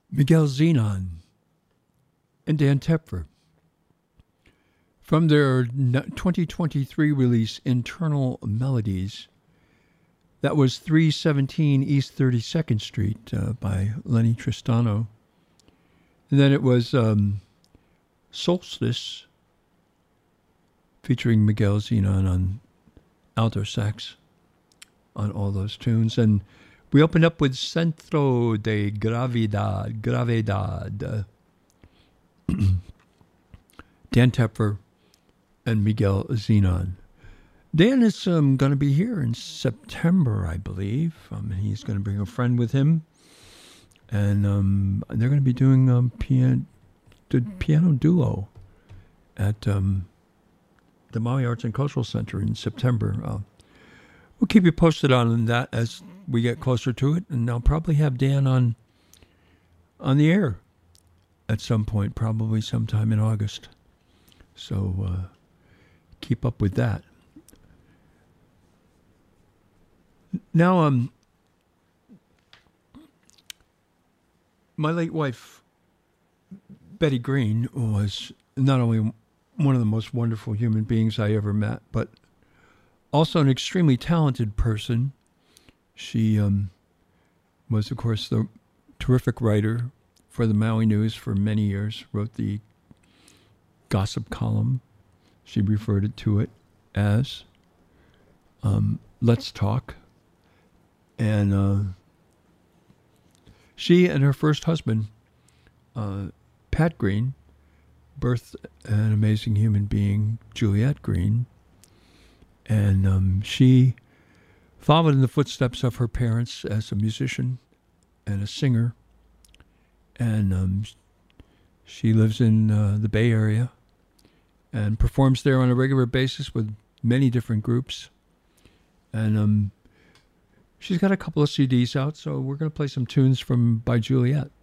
Miguel Zenon and Dan Tepfer. From their 2023 release, Internal Melodies, that was 317 East 32nd Street by Lenny Tristano. And then it was Solstice, featuring Miguel Zenon on alto sax on all those tunes. And we opened up with Centro de Gravedad. Dan Tepfer and Miguel Zenon. Dan is going to be here in September, I believe. He's going to bring a friend with him. And they're going to be doing the piano duo at the Maui Arts and Cultural Center in September. We'll keep you posted on that as we get closer to it. And I'll probably have Dan on the air at some point, probably sometime in August. So keep up with that. Now, my late wife, Betty Green, was not only one of the most wonderful human beings I ever met, but also an extremely talented person. She was, of course, the terrific writer for the Maui News for many years, wrote the gossip column. She referred to it as Let's Talk. And she and her first husband, Pat Green, birthed an amazing human being, Juliette Green. And she followed in the footsteps of her parents as a musician and a singer. And she lives in the Bay Area and performs there on a regular basis with many different groups. And she's got a couple of CDs out, so we're going to play some tunes by Juliette.